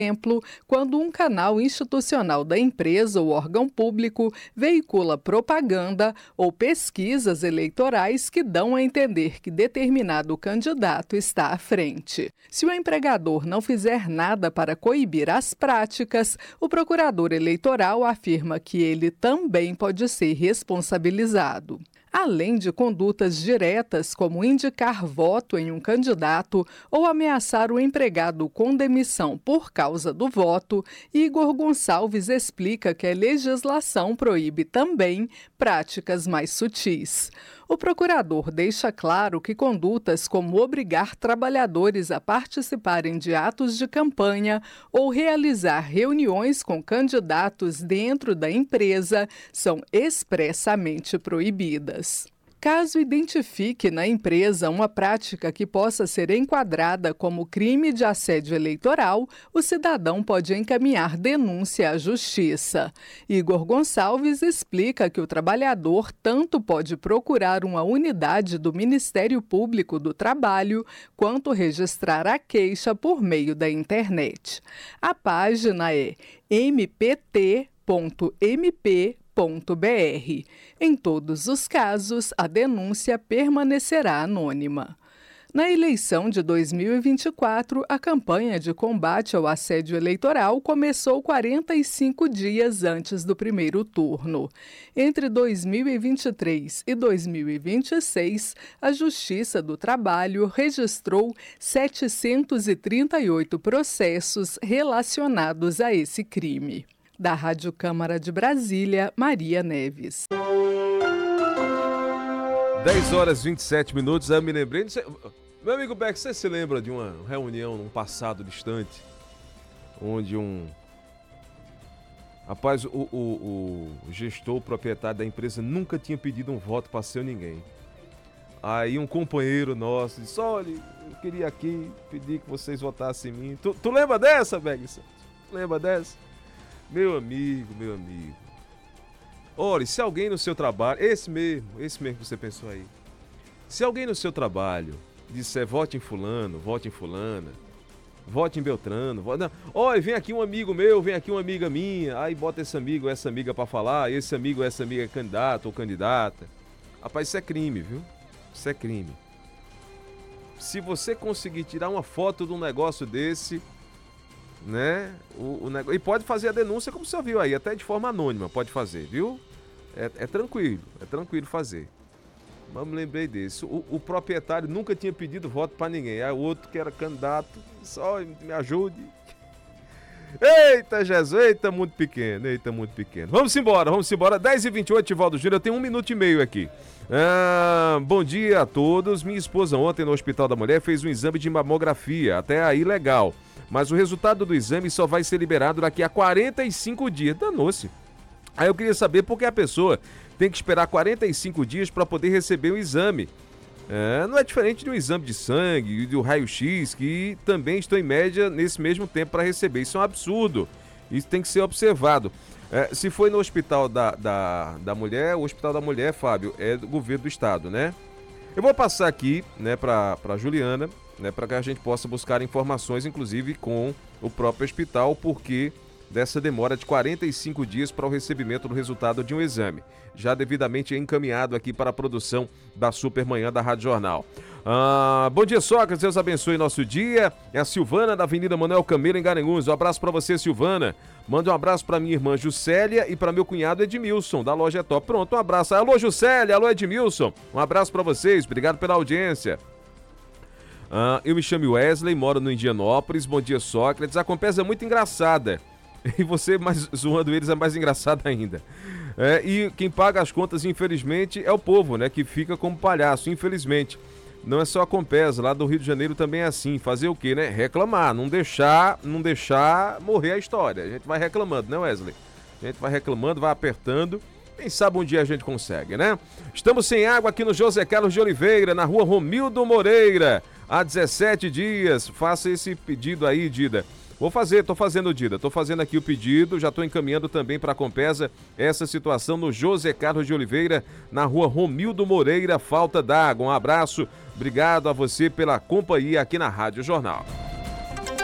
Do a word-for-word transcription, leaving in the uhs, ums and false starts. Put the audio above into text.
exemplo, quando um canal institucional da empresa ou órgão público veicula propaganda ou pesquisas eleitorais que dão a entender que determinado candidato está à frente. Se o empregador não fizer nada para coibir as práticas, o procurador eleitoral afirma que ele também pode ser responsabilizado. Além de condutas diretas, como indicar voto em um candidato ou ameaçar o empregado com demissão por causa do voto, Igor Gonçalves explica que a legislação proíbe também práticas mais sutis. O procurador deixa claro que condutas como obrigar trabalhadores a participarem de atos de campanha ou realizar reuniões com candidatos dentro da empresa são expressamente proibidas. Caso identifique na empresa uma prática que possa ser enquadrada como crime de assédio eleitoral, o cidadão pode encaminhar denúncia à Justiça. Igor Gonçalves explica que o trabalhador tanto pode procurar uma unidade do Ministério Público do Trabalho, quanto registrar a queixa por meio da internet. A página é m p t ponto m p ponto b r. Em todos os casos, a denúncia permanecerá anônima. Na eleição de dois mil e vinte e quatro, a campanha de combate ao assédio eleitoral começou quarenta e cinco dias antes do primeiro turno. Entre dois mil e vinte e três e dois mil e vinte e seis, a Justiça do Trabalho registrou setecentos e trinta e oito processos relacionados a esse crime. Da Rádio Câmara de Brasília, Maria Neves. dez horas e vinte e sete minutos, eu me lembrei... Sei, meu amigo Beck, você se lembra de uma reunião num passado distante, onde um... Rapaz, o, o, o gestor, o proprietário da empresa nunca tinha pedido um voto para seu ninguém. Aí um companheiro nosso disse, olha, eu queria aqui pedir que vocês votassem em mim. Tu, tu lembra dessa, Beck? Tu lembra dessa? Meu amigo, meu amigo. Olha, se alguém no seu trabalho, esse mesmo, esse mesmo que você pensou aí. Se alguém no seu trabalho disser vote em fulano, vote em fulana, vote em Beltrano, vote... Não, olha, vem aqui um amigo meu, vem aqui uma amiga minha, aí bota esse amigo ou essa amiga pra falar, esse amigo ou essa amiga é candidato ou candidata. Rapaz, isso é crime, viu? Isso é crime. Se você conseguir tirar uma foto de um negócio desse... né? O, o negócio... E pode fazer a denúncia, como você viu aí, até de forma anônima, pode fazer, viu? É, é tranquilo, é tranquilo fazer. Mas me lembrei desse. O, o proprietário nunca tinha pedido voto pra ninguém. Aí o outro que era candidato, só me ajude. Eita, Jesus, eita, muito pequeno, eita, muito pequeno. Vamos embora, vamos embora. dez e vinte e oito, Tivaldo Júnior, eu tenho um minuto e meio aqui. Ah, bom dia a todos. Minha esposa ontem no Hospital da Mulher fez um exame de mamografia, até aí legal. Mas o resultado do exame só vai ser liberado daqui a quarenta e cinco dias. Danou-se. Aí eu queria saber por que a pessoa tem que esperar quarenta e cinco dias para poder receber o exame. É, não é diferente do exame de sangue e do raio-x, que também estão em média nesse mesmo tempo para receber. Isso é um absurdo. Isso tem que ser observado. É, se foi no Hospital da, da, da Mulher, o Hospital da Mulher, Fábio, é do governo do estado, né? Eu vou passar aqui, né, para a Juliana, né, para que a gente possa buscar informações, inclusive com o próprio hospital, porque dessa demora de quarenta e cinco dias para o recebimento do resultado de um exame, já devidamente encaminhado aqui para a produção da Supermanhã da Rádio Jornal. Ah, bom dia, Sócrates, Deus abençoe nosso dia. É a Silvana da Avenida Manuel Camelo, em Garanhuns. Um abraço para você, Silvana. Manda um abraço para minha irmã Juscelia e para meu cunhado Edmilson, da Loja Top. Pronto, um abraço. Alô, Juscelia, alô, Edmilson. Um abraço para vocês, obrigado pela audiência. Ah, eu me chamo Wesley, moro no Indianópolis. Bom dia, Sócrates. A Compesa é muito engraçada. E você, mais zoando eles, é mais engraçado ainda. É, e quem paga as contas, infelizmente, é o povo, né? Que fica como palhaço, infelizmente. Não é só a Compesa, lá do Rio de Janeiro também é assim. Fazer o quê, né? Reclamar, não deixar, não deixar morrer a história. A gente vai reclamando, né, Wesley? A gente vai reclamando, vai apertando. Quem sabe um dia a gente consegue, né? Estamos sem água aqui no José Carlos de Oliveira, na rua Romildo Moreira. Há dezessete dias. Faça esse pedido aí, Dida. Vou fazer, tô fazendo, Dida, tô fazendo aqui o pedido, já tô encaminhando também para a Compesa essa situação no José Carlos de Oliveira, na rua Romildo Moreira, falta d'água. Um abraço, obrigado a você pela companhia aqui na Rádio Jornal.